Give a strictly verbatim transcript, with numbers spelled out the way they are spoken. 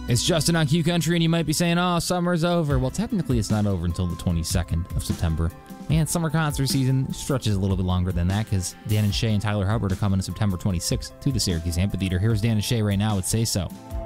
It's Justin on Q Country, and you might be saying, oh, summer's over. Well, technically, it's not over until the twenty-second of September. And summer concert season stretches a little bit longer than that because Dan and Shay and Tyler Hubbard are coming on September twenty-sixth to the Syracuse Amphitheater. Here's Dan and Shay right now with Say So.